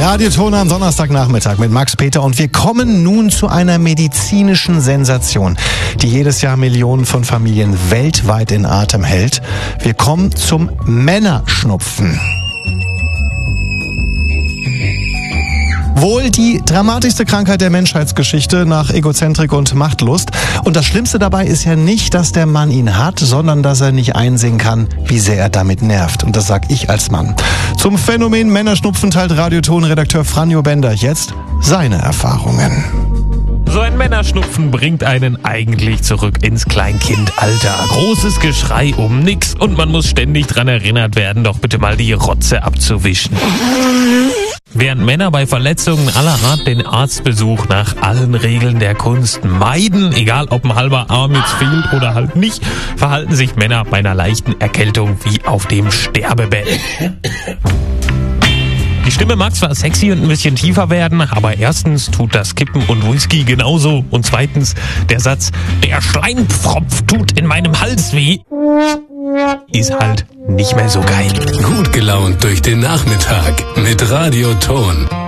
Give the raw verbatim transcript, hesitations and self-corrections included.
Radioton am Donnerstagnachmittag mit Max Peter und wir kommen nun zu einer medizinischen Sensation, die jedes Jahr Millionen von Familien weltweit in Atem hält. Wir kommen zum Männerschnupfen. Wohl die dramatischste Krankheit der Menschheitsgeschichte nach Egozentrik und Machtlust. Und das Schlimmste dabei ist ja nicht, dass der Mann ihn hat, sondern dass er nicht einsehen kann, wie sehr er damit nervt. Und das sag ich als Mann. Zum Phänomen Männerschnupfen teilt Radioton-Redakteur Franjo Bender jetzt seine Erfahrungen. So ein Männerschnupfen bringt einen eigentlich zurück ins Kleinkindalter. Großes Geschrei um nix und man muss ständig dran erinnert werden, doch bitte mal die Rotze abzuwischen. Während Männer bei Verletzungen aller Art den Arztbesuch nach allen Regeln der Kunst meiden, egal ob ein halber Arm jetzt fehlt oder halt nicht, verhalten sich Männer bei einer leichten Erkältung wie auf dem Sterbebett. Die Stimme mag zwar sexy und ein bisschen tiefer werden, aber erstens tut das Kippen und Whisky genauso und zweitens der Satz, der Schleimpfropf tut in meinem Hals weh, ist halt nicht mehr so geil. Gut gelaunt durch den Nachmittag mit Radioton.